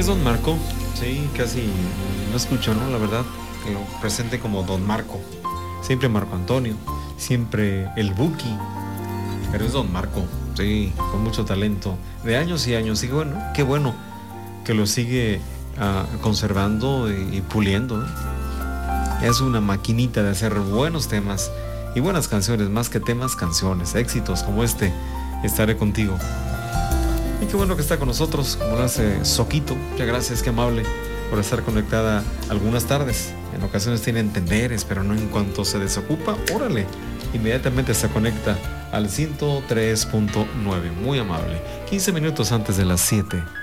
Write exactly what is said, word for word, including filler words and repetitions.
Es Don Marco, sí, casi no escucho, ¿no? La verdad, que lo presente como Don Marco. Siempre Marco Antonio, siempre el Buki, pero es Don Marco, sí, con mucho talento, de años y años. Y bueno, qué bueno que lo sigue uh, conservando y, y puliendo, ¿eh? Es una maquinita de hacer buenos temas y buenas canciones, más que temas, canciones, éxitos como este, Estaré Contigo. Y qué bueno que está con nosotros, como lo hace Soquito. Muchas gracias, qué amable por estar conectada algunas tardes. En ocasiones tiene entenderes, pero no en cuanto se desocupa, órale, inmediatamente se conecta al ciento tres punto nueve. Muy amable. quince minutos antes de las siete.